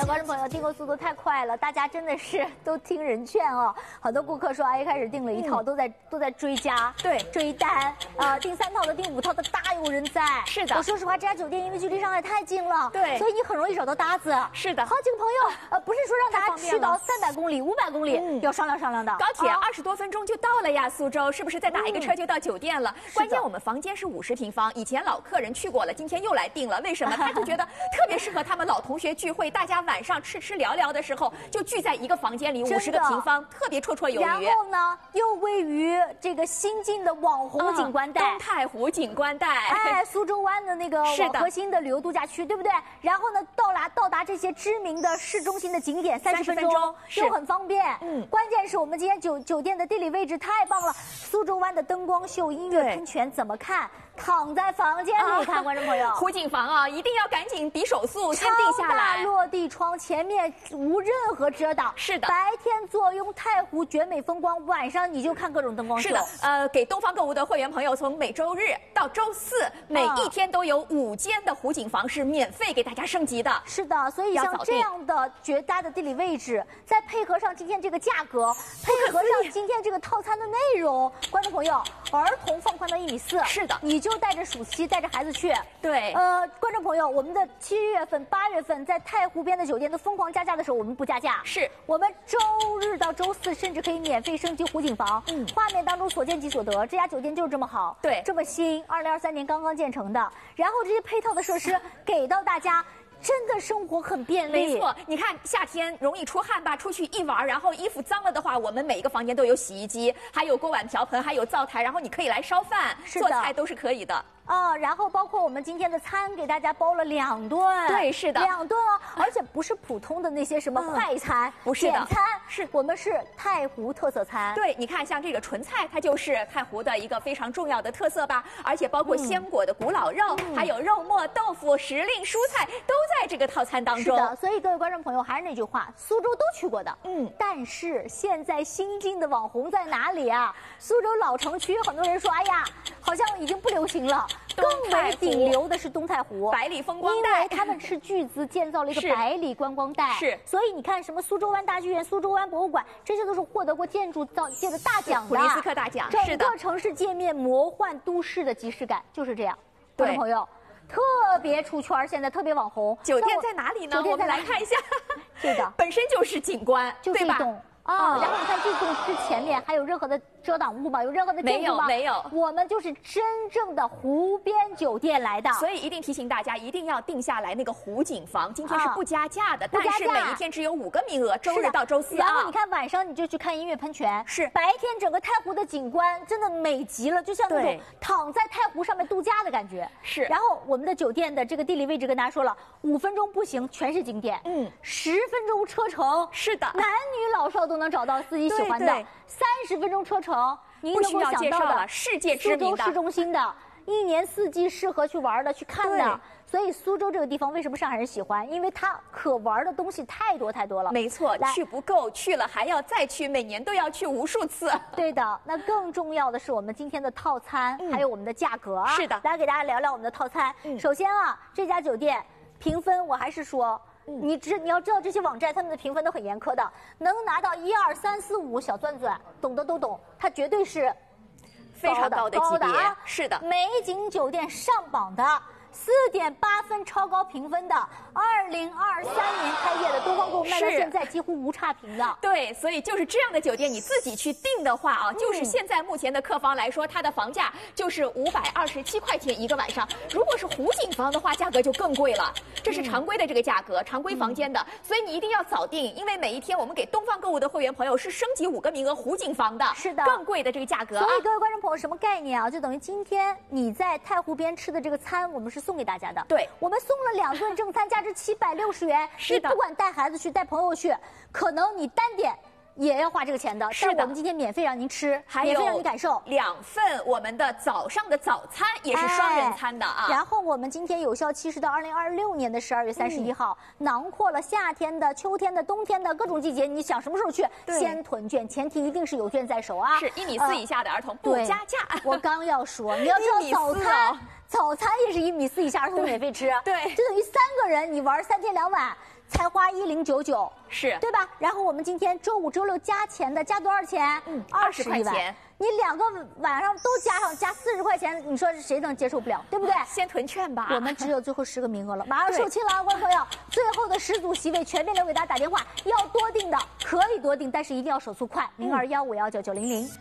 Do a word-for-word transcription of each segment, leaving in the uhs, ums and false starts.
观众朋友，订购速度太快了，大家真的是都听人劝哦。很多顾客说啊，一开始订了一套，嗯、都在都在追加， 对， 追单啊、呃，订三套的、订五套的大有人在。 是的， 我说实话，这家酒店因为距离上海太近了， 对， 所以你很容易找到搭子。 是的， 好几个朋友，呃，不是说让大家去到三百公里、五百公里，嗯、要商量商量的。 高铁二十多分钟就到了呀，苏州是不是再打一个车就到酒店了？嗯、关键我们房间是五十平方，以前老客人去过了，今天又来订了，为什么？他就觉得特别适合他们老同学聚会，大家晚上吃吃聊聊的时候，就聚在一个房间里，五十个平方，特别绰绰有余。 然后呢，又位于这个新晋的网红景观带， 嗯、东太湖景观带， 哎，苏州湾的那个网核心的旅游度假区，对不对？然后呢，到达到达这些知名的市中心的景点，三十分钟，又很方便。嗯，关键是我们今天酒酒店的地理位置太棒了，苏州湾的灯光秀、音乐喷泉怎么看？躺在房间里看，啊、观众朋友， 湖景房啊，一定要赶紧比手速，先定下来。 超大落地窗，前面无任何遮挡。 是的， 白天坐拥太湖绝美风光，晚上你就看各种灯光秀。 是的，呃，给东方购物的会员朋友，从每周日到周四，每一天都有五间的湖景房是免费给大家升级的。 是的，所以像这样的绝佳的地理位置，再配合上今天这个价格，配合上今天这个套餐的内容，观众朋友，儿童放宽到一米四。 是的， 你就。就带着暑期，带着孩子去。 对， 呃，观众朋友，我们的七月份、八月份在太湖边的酒店都疯狂加价的时候，我们不加价。 是我们周日到周四甚至可以免费升级湖景房。嗯，画面当中所见即所得，这家酒店就是这么好， 对， 这么新，二零二三年刚刚建成的。然后这些配套的设施给到大家。真的生活很便利， 没错。你看夏天容易出汗吧，出去一玩，然后衣服脏了的话，我们每一个房间都有洗衣机，还有锅碗瓢盆，还有灶台，然后你可以来烧饭、做菜都是可以的。 啊、哦，然后包括我们今天的餐给大家包了两顿， 对，是的， 两顿哦，而且不是普通的那些什么快餐，嗯、 不是的， 简餐， 是我们是太湖特色餐。 对，你看像这个纯菜，它就是太湖的一个非常重要的特色吧，而且包括鲜果的古老肉，嗯、还有肉末、豆腐、时令蔬菜都在这个套餐当中。 是的，所以各位观众朋友，还是那句话，苏州都去过的， 嗯， 但是现在新进的网红在哪里啊？苏州老城区，很多人说，哎呀，好像已经不流行了。更为顶流的是东太湖百里风光带， 因为他们斥巨资建造了一个百里观光带， 是， 所以你看什么苏州湾大剧院、苏州湾博物馆，这些都是获得过建筑造界的大奖的， 普利斯克大奖， 整个城市界面魔幻都市的即视感就是这样，观众朋友。特别出圈，现在特别网红。 酒店在哪里呢？ 酒店我们来看一下， 这个本身就是景观， 就这栋啊。然后你看这栋之前面还有任何的遮挡物吗？有任何的建筑吗？ 没有，没有。 我们就是真正的湖边酒店来的， 所以一定提醒大家，一定要定下来那个湖景房。今天是不加价的，但是每一天只有五个名额，周日到周四啊。 然后你看晚上你就去看音乐喷泉， 是白天整个太湖的景观真的美极了，就像那种躺在太湖上面度假的感觉。 是。 然后我们的酒店的这个地理位置跟大家说了，五分钟步行全是景点，嗯，十分钟车程， 是的， 男女老少都能找到自己喜欢的。三十分钟车程，您能够想到的世界知名的苏州市中心的，一年四季适合去玩的、去看的。所以苏州这个地方为什么上海人喜欢？因为它可玩的东西太多太多了。 没错，去不够，去了还要再去，每年都要去无数次。 对的，那更重要的是我们今天的套餐，嗯、还有我们的价格啊。 是的， 来给大家聊聊我们的套餐。嗯、首先啊，这家酒店评分，我还是说。你知你要知道这些网站他们的评分都很严苛的，能拿到一二三四五小钻钻，懂的都懂，它绝对是非常高的级别， 啊、 是的， 美景酒店上榜的。四点八分超高评分的，二零二三年开业的东方购物卖到现在几乎无差评的。 对，所以就是这样的酒店，你自己去订的话啊，嗯、就是现在目前的客房来说，它的房价就是五百二十七块钱一个晚上。如果是湖景房的话，价格就更贵了。这是常规的这个价格，嗯、常规房间的，所以你一定要早订，因为每一天我们给东方购物的会员朋友是升级五个名额湖景房的， 是的， 更贵的这个价格、啊。 所以各位观众朋友，什么概念啊？就等于今天你在太湖边吃的这个餐，我们是送给大家的。 对， 我们送了两顿正餐，价值七百六十元。 是的， 你不管带孩子去，带朋友去，可能你单点也要花这个钱的。 是的， 但我们今天免费让您吃， 还免费让您感受两份我们的早上的早餐也是双人餐的啊。 哎、然后我们今天有效期是到二零二六年的十二月三十一号，嗯、囊括了夏天的、秋天的、冬天的各种季节，你想什么时候去，先囤券，前提一定是有券在手啊。 是一米四以下的儿童不加价。 呃、我刚要说，你要知道早餐。早餐也是一米四以下儿童免费吃， 对， 就等于三个人你玩三天两晚， 才花一零九九， 是对吧？然后我们今天周五、周六加钱的，加多少钱？ 嗯，二十块钱。 你两个晚上都加上，加四十块钱，你说谁能接受不了，对不对？ 先囤券吧。 我们只有最后十个名额了，马上售罄了啊，观众朋友！最后的十组席位全面留给大家打电话，要多订的可以多订，但是一定要手速快，零二幺五幺九九零零。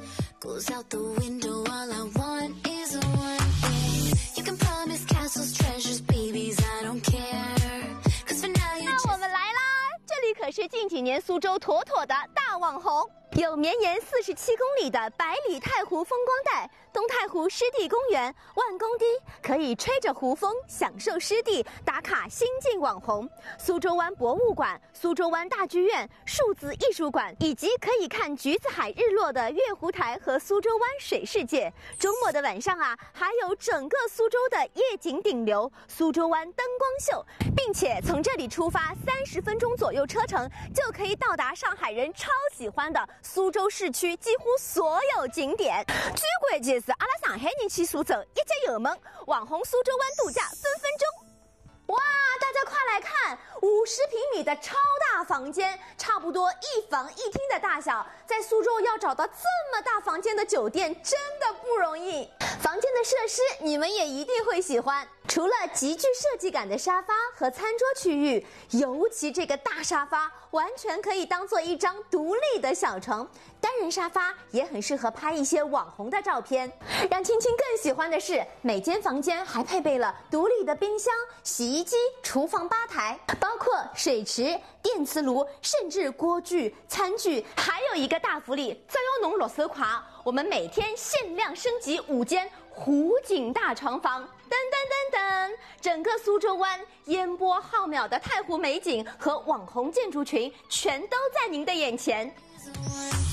那我们来啦！这里可是近几年苏州妥妥的大网红。有绵延四十七公里的百里太湖风光带、东太湖湿地公园、万公堤，可以吹着湖风享受湿地，打卡新晋网红。苏州湾博物馆、苏州湾大剧院、数字艺术馆，以及可以看橘子海日落的月湖台和苏州湾水世界。周末的晚上啊，还有整个苏州的夜景顶流苏州湾灯光秀，并且从这里出发三十分钟左右车程，就可以到达上海人超喜欢的苏州市区几乎所有景点。最关键是，阿拉上海人去苏州，一脚油门，网红苏州湾度假分分钟。哇，大家快来看，五十平米的超大房间，差不多一房一厅的大小，在苏州要找到这么大房间的酒店真的不容易。房间的设施你们也一定会喜欢，除了极具设计感的沙发和餐桌区域，尤其这个大沙发完全可以当做一张独立的小床，单人沙发也很适合拍一些网红的照片。让青青更喜欢的是，每间房间还配备了独立的冰箱、洗衣机、厨房吧台，包括水池、电磁炉，甚至锅具、餐具。还有一个大福利，只要侬六手块，我们每天限量升级五间湖景大床房。噔噔噔噔，整个苏州湾烟波浩渺的太湖美景和网红建筑群，全都在您的眼前。